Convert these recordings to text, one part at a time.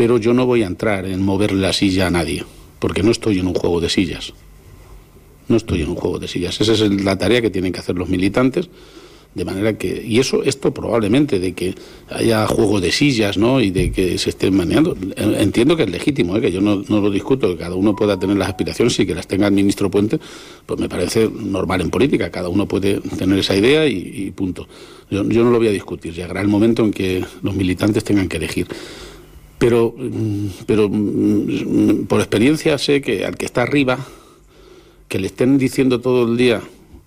pero yo no voy a entrar en moverle la silla a nadie, porque no estoy en un juego de sillas. No estoy en un juego de sillas. Esa es la tarea que tienen que hacer los militantes, de manera que... Y esto probablemente, de que haya juego de sillas, ¿no?, y de que se estén manejando, entiendo que es legítimo, que yo no lo discuto, que cada uno pueda tener las aspiraciones y que las tenga el ministro Puente, pues me parece normal en política, cada uno puede tener esa idea y punto. Yo no lo voy a discutir, llegará el momento en que los militantes tengan que elegir. Pero por experiencia sé que al que está arriba, que le estén diciendo todo el día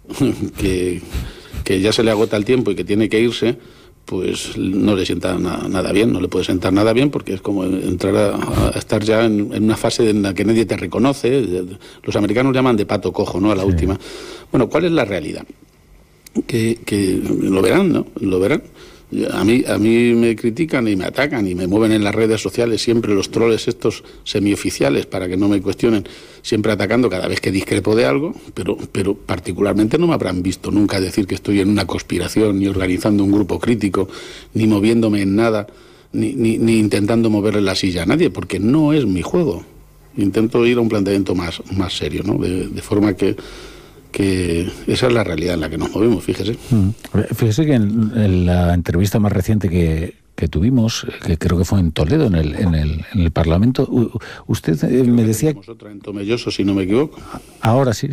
que ya se le agota el tiempo y que tiene que irse, pues no le sienta nada bien, no le puede sentar nada bien, porque es como entrar a estar ya en una fase en la que nadie te reconoce. Los americanos llaman de pato cojo, ¿no?, a la última. Bueno, ¿cuál es la realidad? Que lo verán, ¿no? Lo verán. A mí me critican y me atacan y me mueven en las redes sociales siempre los troles estos semioficiales para que no me cuestionen, siempre atacando cada vez que discrepo de algo, pero particularmente no me habrán visto nunca decir que estoy en una conspiración, ni organizando un grupo crítico, ni moviéndome en nada, ni intentando moverle la silla a nadie, porque no es mi juego. Intento ir a un planteamiento más serio, ¿no? De forma que esa es la realidad en la que nos movemos, fíjese. Fíjese que en la entrevista más reciente que tuvimos, que creo que fue en Toledo, en el Parlamento, usted me decía... Otra en Tomelloso, si no me equivoco. Ahora sí.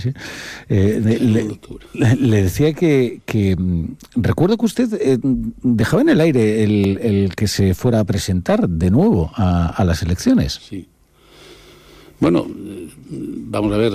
Le decía que recuerdo que usted dejaba en el aire el que se fuera a presentar de nuevo a las elecciones. Sí. Bueno, vamos a ver...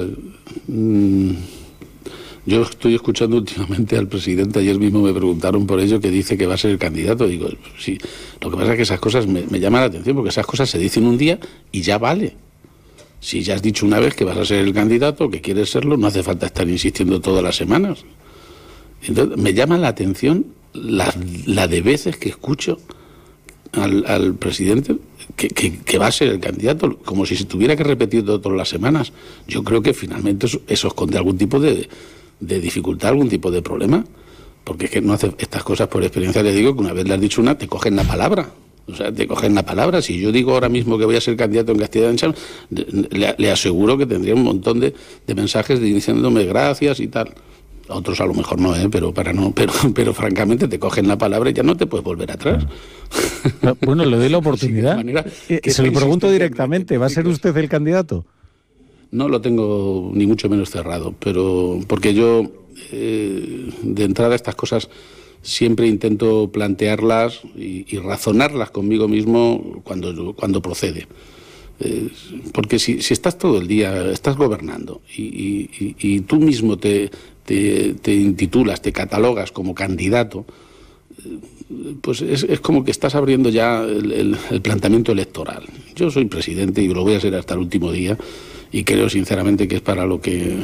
Yo estoy escuchando últimamente al presidente, ayer mismo me preguntaron por ello, que dice que va a ser el candidato. Digo, sí, lo que pasa es que esas cosas me llaman la atención, porque esas cosas se dicen un día y ya vale. Si ya has dicho una vez que vas a ser el candidato, que quieres serlo, no hace falta estar insistiendo todas las semanas. Entonces, me llama la atención la de veces que escucho al presidente que va a ser el candidato, como si se tuviera que repetir todas las semanas. Yo creo que finalmente eso esconde algún tipo de dificultad, algún tipo de problema, porque es que no hace estas cosas por experiencia. Le digo que una vez le has dicho una, te cogen la palabra. O sea, te cogen la palabra. Si yo digo ahora mismo que voy a ser candidato en Castilla-La Mancha, le aseguro que tendría un montón de mensajes diciéndome gracias y tal. A otros a lo mejor no, pero francamente te cogen la palabra y ya no te puedes volver atrás. Bueno, le doy la oportunidad. Se lo pregunto directamente, ¿va a ser usted el candidato? No lo tengo ni mucho menos cerrado, pero porque yo de entrada estas cosas siempre intento plantearlas y razonarlas conmigo mismo cuando procede. Porque si estás todo el día, estás gobernando y tú mismo te intitulas, te catalogas como candidato, pues es como que estás abriendo ya el planteamiento electoral. Yo soy presidente y lo voy a ser hasta el último día, y creo sinceramente que es para lo que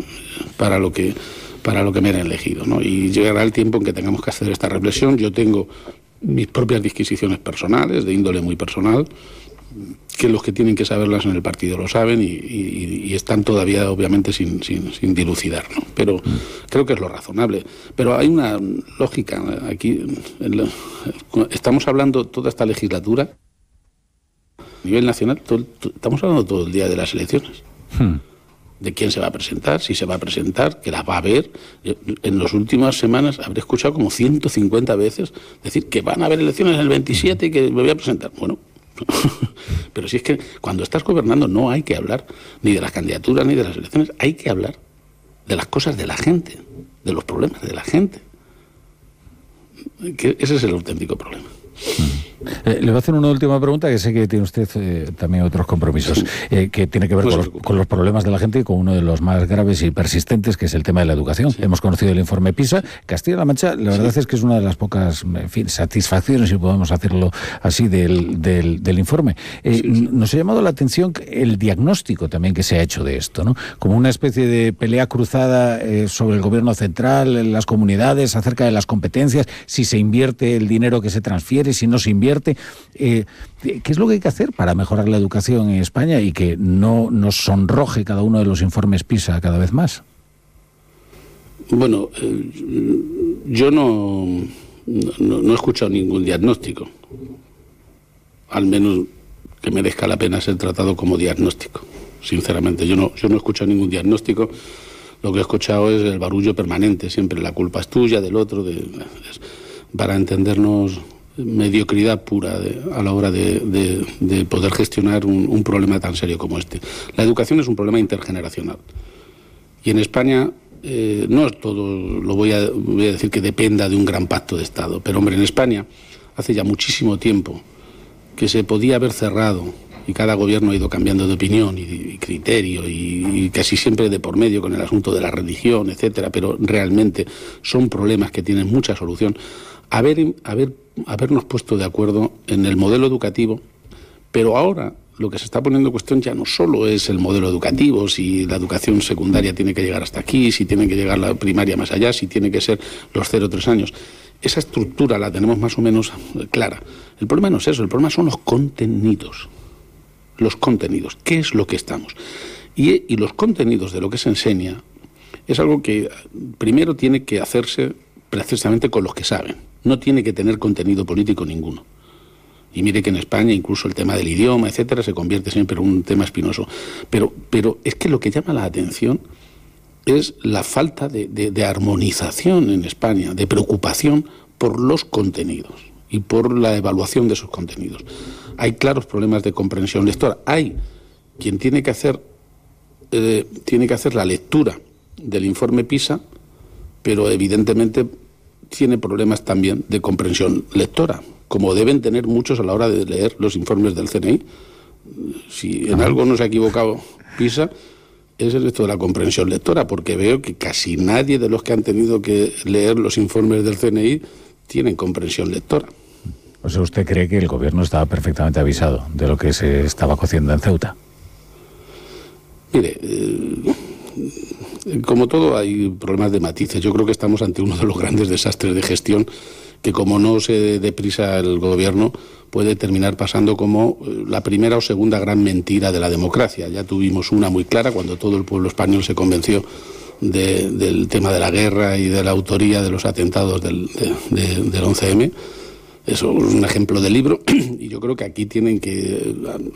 me han elegido, ¿no? Y llegará el tiempo en que tengamos que hacer esta reflexión. Yo tengo mis propias disquisiciones personales, de índole muy personal, que los que tienen que saberlas en el partido lo saben y están todavía obviamente sin dilucidar, ¿no? Pero creo que es lo razonable. Pero hay una lógica aquí. Estamos hablando toda esta legislatura a nivel nacional, estamos hablando todo el día de las elecciones. De quién se va a presentar, si se va a presentar, que las va a haber. En las últimas semanas habré escuchado como 150 veces decir que van a haber elecciones el 27 y que me voy a presentar. Bueno, pero si es que cuando estás gobernando no hay que hablar ni de las candidaturas ni de las elecciones, hay que hablar de las cosas de la gente, de los problemas de la gente. Que ese es el auténtico problema. Le voy a hacer una última pregunta, que sé que tiene usted también otros compromisos, que tiene que ver con los problemas de la gente y con uno de los más graves y persistentes, que es el tema de la educación. Sí. Hemos conocido el informe PISA. Castilla-La Mancha, la verdad es que es una de las pocas satisfacciones, si podemos decirlo así, del informe. Nos ha llamado la atención el diagnóstico también que se ha hecho de esto, ¿no? Como una especie de pelea cruzada sobre el gobierno central, en las comunidades, acerca de las competencias, si se invierte el dinero que se transfiere, si no se invierte. ¿Qué es lo que hay que hacer para mejorar la educación en España y que no nos sonroje cada uno de los informes PISA cada vez más? Bueno, yo no he escuchado ningún diagnóstico, al menos que merezca la pena ser tratado como diagnóstico. Sinceramente, yo no he escuchado ningún diagnóstico. Lo que he escuchado es el barullo permanente, siempre la culpa es tuya, del otro, para entendernos, mediocridad pura a la hora de poder gestionar un problema tan serio como este. La educación es un problema intergeneracional. Y en España no es todo, voy a decir que dependa de un gran pacto de Estado, pero hombre, en España hace ya muchísimo tiempo que se podía haber cerrado, y cada gobierno ha ido cambiando de opinión y criterio y casi siempre de por medio con el asunto de la religión, etcétera, pero realmente son problemas que tienen mucha solución. Habernos puesto de acuerdo en el modelo educativo, pero ahora lo que se está poniendo en cuestión ya no solo es el modelo educativo, si la educación secundaria tiene que llegar hasta aquí, si tiene que llegar la primaria más allá, si tiene que ser los 0 o 3 años. Esa estructura la tenemos más o menos clara. El problema no es eso, el problema son los contenidos. Los contenidos, ¿qué es lo que estamos? Y los contenidos de lo que se enseña es algo que primero tiene que hacerse precisamente con los que saben. No tiene que tener contenido político ninguno. Y mire que en España incluso el tema del idioma, etcétera, se convierte siempre en un tema espinoso. Pero es que lo que llama la atención es la falta de armonización en España, de preocupación por los contenidos y por la evaluación de esos contenidos. Hay claros problemas de comprensión lectora. Hay quien tiene que hacer la lectura del informe PISA, pero evidentemente tiene problemas también de comprensión lectora, como deben tener muchos a la hora de leer los informes del CNI. Si en algo no se ha equivocado PISA, es el esto de la comprensión lectora, porque veo que casi nadie de los que han tenido que leer los informes del CNI tienen comprensión lectora. O sea, ¿usted cree que el gobierno estaba perfectamente avisado de lo que se estaba cociendo en Ceuta? Mire, como todo hay problemas de matices. Yo creo que estamos ante uno de los grandes desastres de gestión que, como no se dé prisa el gobierno, puede terminar pasando como la primera o segunda gran mentira de la democracia. Ya tuvimos una muy clara cuando todo el pueblo español se convenció del tema de la guerra y de la autoría de los atentados del 11M. Eso es un ejemplo de libro, y yo creo que aquí tienen que,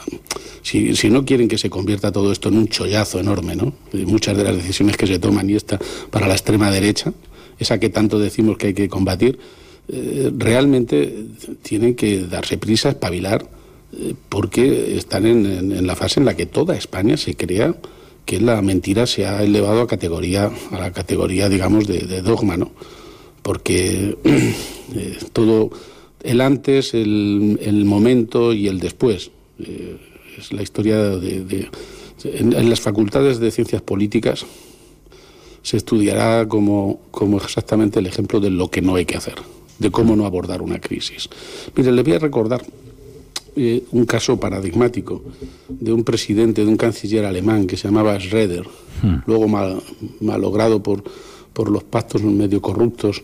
si no quieren que se convierta todo esto en un chollazo enorme, ¿no? Y muchas de las decisiones que se toman, y esta para la extrema derecha, esa que tanto decimos que hay que combatir, realmente tienen que darse prisa, espabilar, porque están en la fase en la que toda España se crea que la mentira se ha elevado a la categoría, digamos, de dogma, ¿no? Porque todo... el antes, el momento y el después. Es la historia en las facultades de ciencias políticas se estudiará como exactamente el ejemplo de lo que no hay que hacer, de cómo no abordar una crisis. Mire, le voy a recordar un caso paradigmático de un presidente, de un canciller alemán que se llamaba Schröder, luego malogrado por los pactos medio corruptos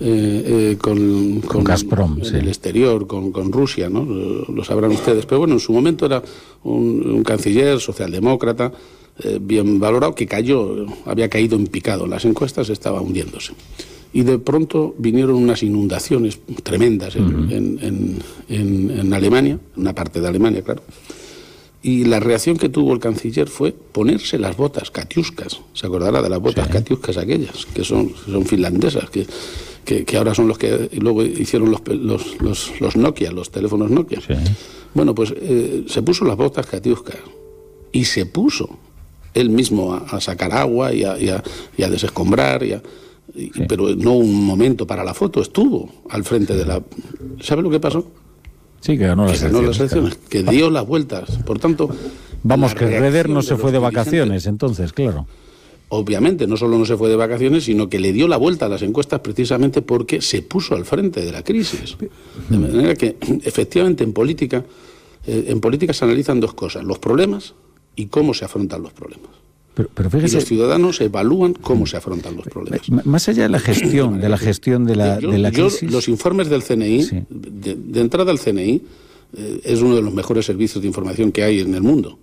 con Gazprom, en el exterior, con Rusia, ¿no? Lo sabrán ustedes. Pero bueno, en su momento era un canciller socialdemócrata, bien valorado, que había caído en picado. Las encuestas estaban hundiéndose. Y de pronto vinieron unas inundaciones tremendas en Alemania, en una parte de Alemania, claro. Y la reacción que tuvo el canciller fue ponerse las botas katiuskas. Se acordará de las botas katiuskas aquellas, que son finlandesas, que ahora son los que luego hicieron los Nokia, los teléfonos Nokia. Sí. Bueno, pues se puso las botas katiuskas y se puso él mismo a sacar agua y a desescombrar, pero no un momento para la foto, estuvo al frente de la... ¿Sabe lo que pasó? Sí, que ganó las elecciones. Claro. Que dio las vueltas. Por tanto... Vamos, que Schröder no se fue de vacaciones, entonces, claro. Obviamente, no solo no se fue de vacaciones, sino que le dio la vuelta a las encuestas precisamente porque se puso al frente de la crisis. De manera que, efectivamente, en política se analizan dos cosas: los problemas y cómo se afrontan los problemas. Pero fíjese, y los ciudadanos evalúan cómo se afrontan los problemas. Más allá de la gestión, de la crisis... Los informes del CNI, sí. de entrada al CNI, es uno de los mejores servicios de información que hay en el mundo.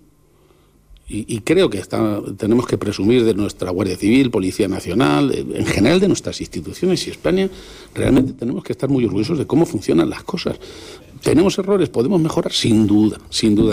Y creo que tenemos que presumir de nuestra Guardia Civil, Policía Nacional, en general de nuestras instituciones, y España realmente tenemos que estar muy orgullosos de cómo funcionan las cosas. ¿Tenemos errores? ¿Podemos mejorar? Sin duda, sin duda.